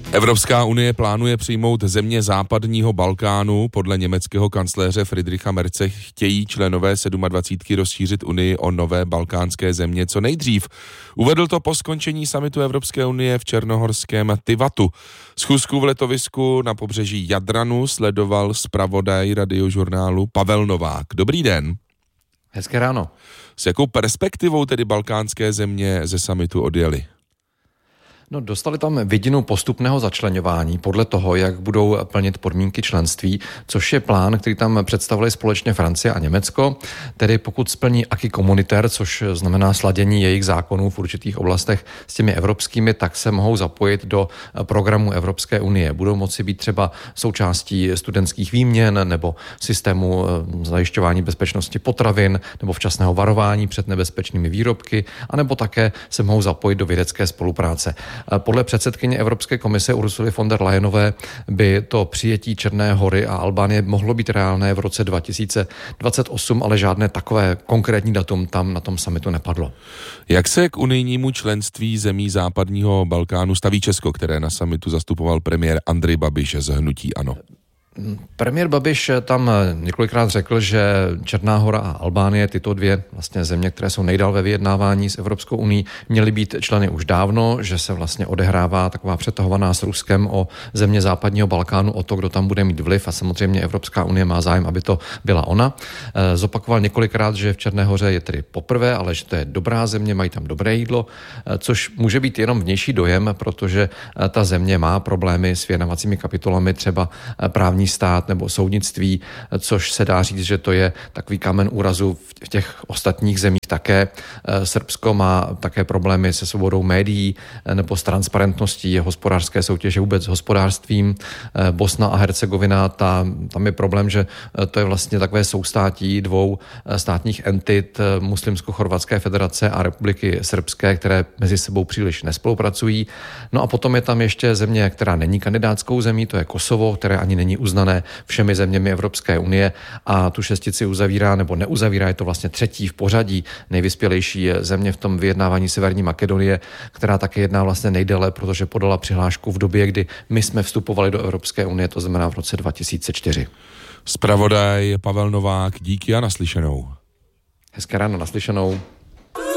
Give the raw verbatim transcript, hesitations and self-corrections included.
Evropská unie plánuje přijmout země západního Balkánu. Podle německého kancléře Friedricha Merze chtějí členové sedmadvacítky rozšířit unii o nové balkánské země co nejdřív. Uvedl to po skončení summitu Evropské unie v černohorském Tivatu. Schůzku v letovisku na pobřeží Jadranu sledoval zpravodaj Radiožurnálu Pavel Novák. Dobrý den. Hezké ráno. S jakou perspektivou tedy balkánské země ze summitu odjeli? No, dostali tam vidinu postupného začleňování podle toho, jak budou plnit podmínky členství, což je plán, který tam představili společně Francie a Německo. Tedy pokud splní acquis communautaire, což znamená sladění jejich zákonů v určitých oblastech s těmi evropskými, tak se mohou zapojit do programu Evropské unie. Budou moci být třeba součástí studentských výměn nebo systému zajišťování bezpečnosti potravin nebo včasného varování před nebezpečnými výrobky, anebo také se mohou zapojit do vědecké spolupráce. Podle předsedkyně Evropské komise Ursuly von der Leyenové by to přijetí Černé Hory a Albánie mohlo být reálné v roce dva tisíce dvacet osm, ale žádné takové konkrétní datum tam na tom summitu nepadlo. Jak se k unijnímu členství zemí západního Balkánu staví Česko, které na summitu zastupoval premiér Andrej Babiš z hnutí ANO? Premiér Babiš tam několikrát řekl, že Černá Hora a Albánie, tyto dvě vlastně země, které jsou nejdál ve vyjednávání s Evropskou unií, měly být členy už dávno, že se vlastně odehrává taková přetahovaná s Ruskem o země západního Balkánu, o to, kdo tam bude mít vliv, a samozřejmě Evropská unie má zájem, aby to byla ona. Zopakoval několikrát, že v Černé Hoře je tedy poprvé, ale že to je dobrá země, mají tam dobré jídlo, což může být jenom vnější dojem, protože ta země má problémy s vyjednávacími kapitolami, třeba právní stát nebo soudnictví, což se dá říct, že to je takový kámen úrazu v těch ostatních zemích také. Srbsko má také problémy se svobodou médií nebo s transparentností hospodářské soutěže, vůbec s hospodářstvím. Bosna a Hercegovina, ta, tam je problém, že to je vlastně takové soustátí dvou státních entit, Muslimsko-chorvatské federace a Republiky srbské, které mezi sebou příliš nespolupracují. No a potom je tam ještě země, která není kandidátskou zemí, to je Kosovo, které ani není uznané všemi zeměmi Evropské unie, a tu šestici uzavírá nebo neuzavírá, je to vlastně třetí v pořadí nejvyspělejší země v tom vyjednávání Severní Makedonie, která také jedná vlastně nejdéle, protože podala přihlášku v době, kdy my jsme vstupovali do Evropské unie, to znamená v roce dva tisíce čtyři. Zpravodaj Pavel Novák, díky a naslyšenou. Hezké ráno, naslyšenou.